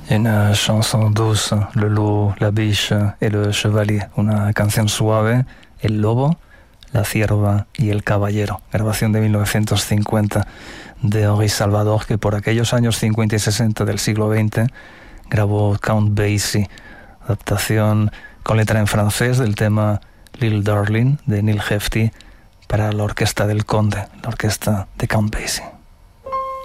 Une chanson douce, le loup, la biche et le chevalier. Una canción suave, el lobo, la cierva y el caballero. Grabación de 1950 de Henri Salvador, que por aquellos años 50 y 60 del siglo XX grabó Count Basie. Adaptación con letra en francés del tema Little Darling de Neil Hefti para la orquesta del Conde, la orquesta de Count Basie.